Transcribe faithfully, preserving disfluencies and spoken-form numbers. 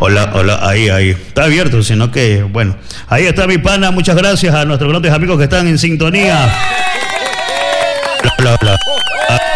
Hola, hola, ahí, ahí. Está abierto, sino que, bueno. Ahí está mi pana, muchas gracias a nuestros grandes amigos que están en sintonía. Hola, hola, hola.